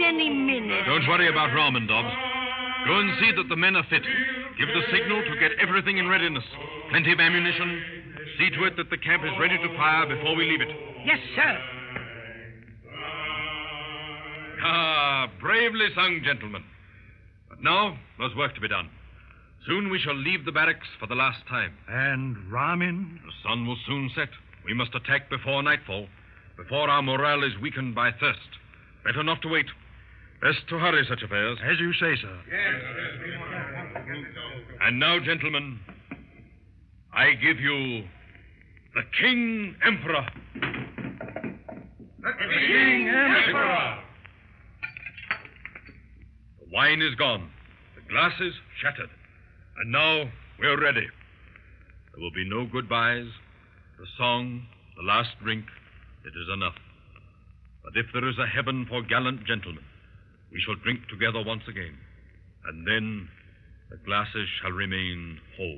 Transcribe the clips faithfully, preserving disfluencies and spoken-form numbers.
any minute. Don't worry about Rahman, Dobbs. Go and see that the men are fit. Give the signal to get everything in readiness. Plenty of ammunition. See to it that the camp is ready to fire before we leave it. Yes, sir. Ah, bravely sung, gentlemen. But now, there's work to be done. Soon we shall leave the barracks for the last time. And Rahmin? The sun will soon set. We must attack before nightfall, before our morale is weakened by thirst. Better not to wait. Best to hurry such affairs. As you say, sir. And now, gentlemen, I give you the King Emperor. The King Emperor! The wine is gone. The glasses shattered. And now we're ready. There will be no goodbyes. The song, the last drink, it is enough. But if there is a heaven for gallant gentlemen, we shall drink together once again. And then the glasses shall remain whole.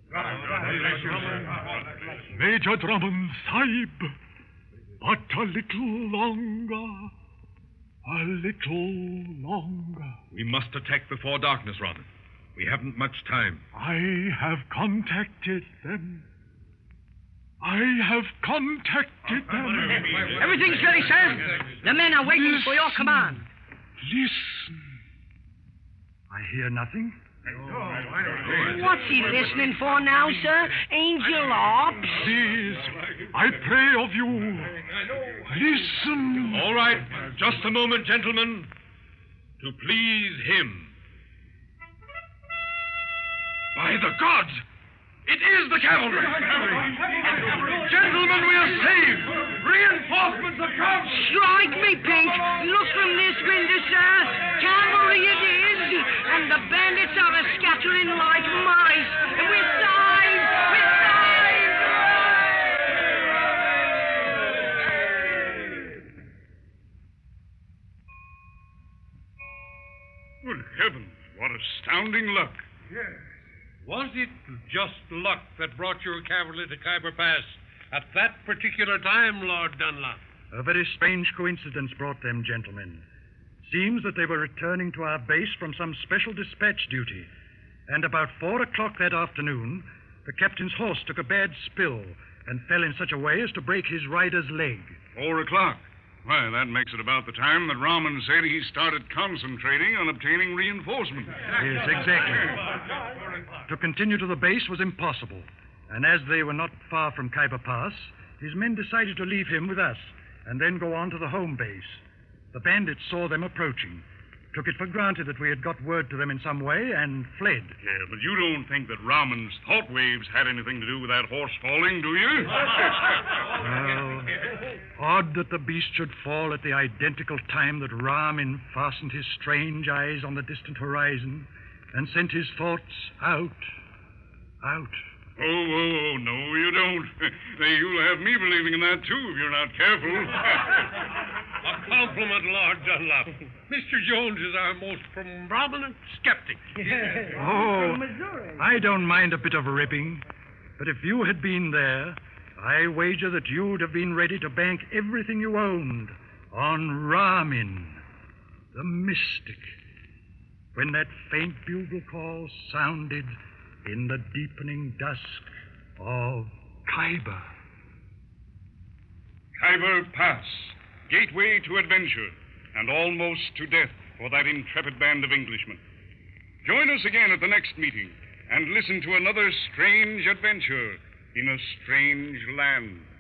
Major Drummond, Sahib, but a little longer. A little longer. We must attack before darkness, Rahman. We haven't much time. I have contacted them. I have contacted them. Everything's ready, sir. The men are waiting Listen. for your command. Listen. I hear nothing. What's he listening for now, sir? Angel Ops? Please, I pray of you. Listen. All right. Just a moment, gentlemen. To please him. By the gods! It is the cavalry! Gentlemen, we are saved! Reinforcements have come! Strike me, Pink. Look from this window, sir. Cavalry it is. And the bandits are a-scattering like mice. And we're saved! We're saved! Good heavens, what astounding luck. Yes. Was it just luck that brought your cavalry to Khyber Pass at that particular time, Lord Dunlop? A very strange coincidence brought them, gentlemen. Seems that they were returning to our base from some special dispatch duty. And about four o'clock that afternoon, the captain's horse took a bad spill and fell in such a way as to break his rider's leg. Four o'clock. Why, that makes it about the time that Rahman said he started concentrating on obtaining reinforcement. Yes, exactly. To continue to the base was impossible. And as they were not far from Khyber Pass, his men decided to leave him with us and then go on to the home base. The bandits saw them approaching, took it for granted that we had got word to them in some way, and fled. Yeah, but you don't think that Rahman's thought waves had anything to do with that horse falling, do you? Well, odd that the beast should fall at the identical time that Rahman fastened his strange eyes on the distant horizon and sent his thoughts out, out. Oh, oh, oh, no, you don't. You'll have me believing in that, too, if you're not careful. A compliment, Lord Dunlop. Mister Jones is our most prominent skeptic. Oh, I don't mind a bit of ribbing, but if you had been there, I wager that you'd have been ready to bank everything you owned on Rahman, the mystic, when that faint bugle call sounded in the deepening dusk of Khyber. Khyber Pass, gateway to adventure, and almost to death for that intrepid band of Englishmen. Join us again at the next meeting and listen to another strange adventure in a strange land.